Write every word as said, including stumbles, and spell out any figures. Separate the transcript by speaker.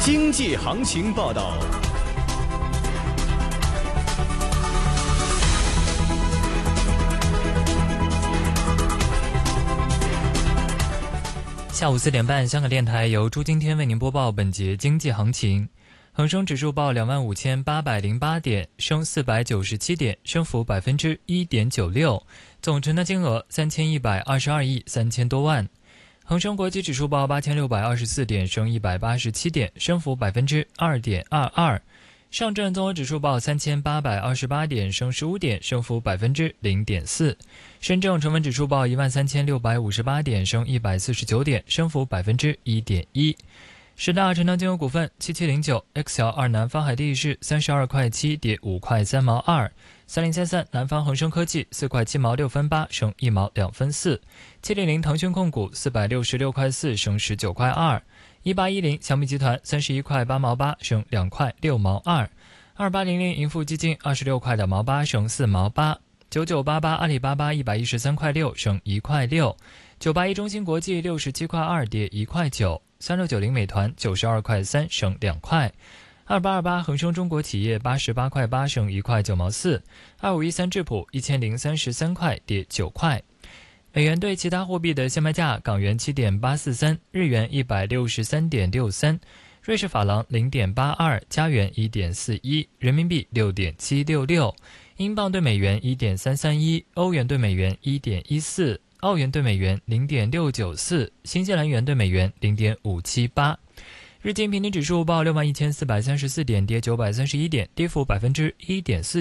Speaker 1: 经济行情报道。
Speaker 2: 下午四点半，香港电台由朱今天为您播报本节经济行情。恒生指数报两万五千八百零八点，升四百九十七点，升幅百分之一点九六，总成交金额三千一百二十二亿三千多万。恒生国际指数报八千六百二十四点，升一百八十七点，升幅百分之二点二二。上证综合指数报三千八百二十八点，升十五点，升幅百分之零点四。深证成分指数报一万三千六百五十八点，升一百四十九点，升幅百分之一点一。十大成交金额股份：七七零九 X L 二南方海地市三十二块七，跌五块三毛二；三零三三南方恒生科技四块七毛六分八，升一毛两分四；七零零腾讯控股四百六十六块四，升十九块二。一八一零小米集团三十一块八毛八，升两块六毛二。二八零零盈富基金二十六块两毛八，升四毛八。九九八八阿里巴巴一百一十三块六，升一块六。九八一中芯国际六十七块二，跌一块九。三六九零美团九十二块三，升两块。二八二八恒生中国企业八十八块八，升一块九毛四。二五一三智普一千零三十三块，跌九块。美元对其他货币的现卖价：港元七点八四三，日元一百六十三点六三，瑞士法郎零点八二，加元一点四一，人民币六点七六六，英镑对美元一点三三一，欧元对美元一点一四，澳元对美元零点六九四，新西兰元对美元零点五七八。日经平均指数报六万一千四百三十四点，跌九百三十一点，跌幅百分之一点四。